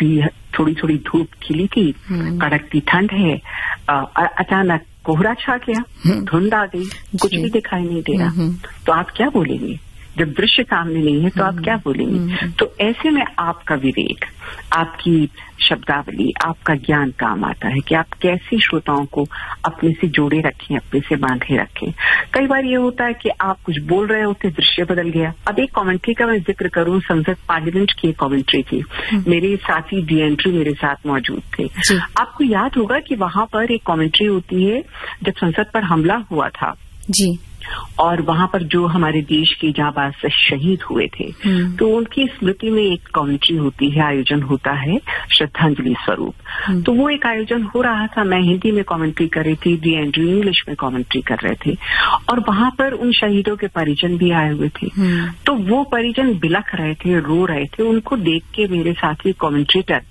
अभी थोड़ी थोड़ी धूप खिली थी, कड़कती ठंड है, अचानक कोहरा छा गया, धुंध आ गई, कुछ भी दिखाई नहीं दे रहा, तो आप क्या बोलेंगे? जब दृश्य सामने नहीं है तो आप क्या बोलेंगे? तो ऐसे में आपका विवेक, आपकी शब्दावली, आपका ज्ञान काम आता है कि आप कैसे श्रोताओं को अपने से जोड़े रखें, अपने से बांधे रखें। कई बार ये होता है कि आप कुछ बोल रहे होते, दृश्य बदल गया। अब एक कमेंट्री का मैं जिक्र करूं, संसद पार्लियामेंट की एक कमेंट्री थी, मेरे साथी डी एंट्री मेरे साथ मौजूद थे। आपको याद होगा कि वहां पर एक कमेंट्री होती है जब संसद पर हमला हुआ था जी, और वहां पर जो हमारे देश के जांबाज शहीद हुए थे, तो उनकी स्मृति में एक कमेंट्री होती है, आयोजन होता है श्रद्धांजलि स्वरूप। तो वो एक आयोजन हो रहा था, मैं हिंदी में कमेंट्री कर रही थी, डी एंड्रू इंग्लिश में कमेंट्री कर रहे थे, और वहां पर उन शहीदों के परिजन भी आए हुए थे। तो वो परिजन बिलख रहे थे, रो रहे थे। उनको देख के मेरे साथी कमेंट्रेटर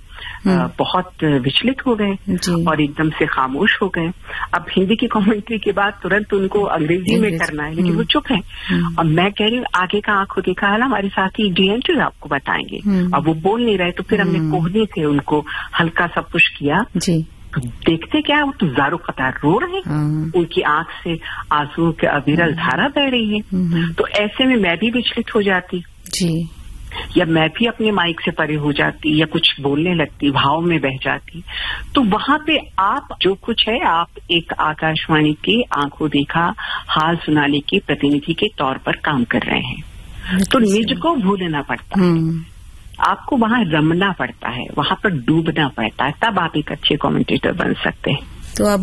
बहुत विचलित हो गए और एकदम से खामोश हो गए। अब हिंदी की कमेंट्री के बाद तुरंत उनको अंग्रेजी में करना है, लेकिन वो चुप है। और मैं कह रही हूँ आगे का आंखों देखा है, हमारे साथी डी एंट्री आपको बताएंगे। अब वो बोल नहीं रहे, तो फिर हमने कोहनी से उनको हल्का सा पुश किया। तो देखते क्या, वो तो ज़ारो कतार रो रहे हैं, उनकी आंख से आंसुओं की अविरल धारा बह रही है। तो ऐसे में मैं भी विचलित हो जाती जी, या मैं भी अपने माइक से परे हो जाती, या कुछ बोलने लगती, भाव में बह जाती। तो वहां पे आप जो कुछ है, आप एक आकाशवाणी के आंखों देखा हाल सुनाने के प्रतिनिधि के तौर पर काम कर रहे हैं। तो निज को भूलना पड़ता है, आपको वहां रमना पड़ता है, वहां पर डूबना पड़ता है, तब आप एक अच्छे कमेंटेटर बन सकते हैं। तो अब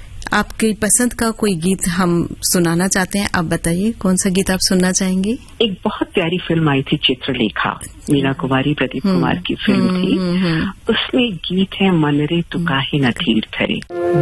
आपकी पसंद का कोई गीत हम सुनाना चाहते हैं, आप बताइए कौन सा गीत आप सुनना चाहेंगे? एक बहुत प्यारी फिल्म आई थी चित्रलेखा, मीना कुमारी प्रदीप कुमार की फिल्म थी। उसमें गीत है मन रे तू काहे न धीर धरे।